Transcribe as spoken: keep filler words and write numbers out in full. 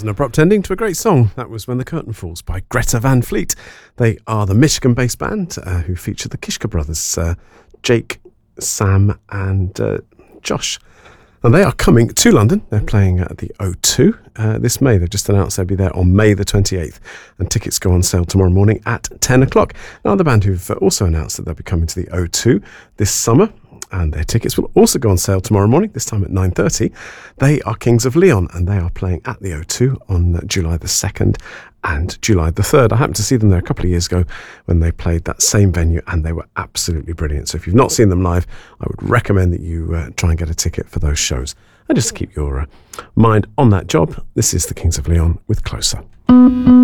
an abrupt ending to a great song. That was When the Curtain Falls by Greta Van Fleet. They are the Michigan-based band uh, who feature the Kishka brothers, uh, Jake, Sam and uh, Josh. And they are coming to London. They're playing at the O two uh, this May. They've just announced they'll be there on May the twenty-eighth. And tickets go on sale tomorrow morning at ten o'clock. Now, the band who've also announced that they'll be coming to the O two this summer, and their tickets will also go on sale tomorrow morning, this time at nine thirty. They are Kings of Leon, and they are playing at the O two on July the second and July the third. I happened to see them there a couple of years ago when they played that same venue, and they were absolutely brilliant. So if you've not seen them live, I would recommend that you uh, try and get a ticket for those shows. And just to keep your uh, mind on that job, this is the Kings of Leon with Closer.